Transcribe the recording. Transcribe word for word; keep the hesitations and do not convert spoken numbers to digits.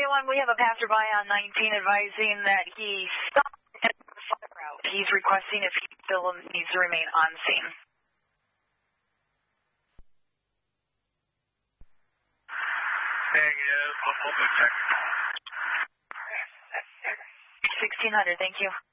one, we have a passerby on nineteen advising that he stopped at the fire route. He's requesting if he still needs to remain on scene. Negative. We'll check. sixteen hundred, thank you.